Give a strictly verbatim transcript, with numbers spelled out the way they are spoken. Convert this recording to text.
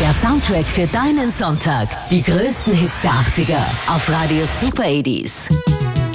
Der Soundtrack für deinen Sonntag. Die größten Hits der achtziger auf Radio Super achtzig.